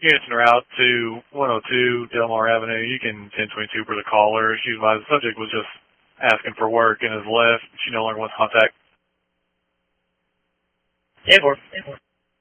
Units en route to 102 Delmar Avenue. You can 1022 for the caller. She advised the subject was just asking for work and has left. She no longer wants contact. 10-4.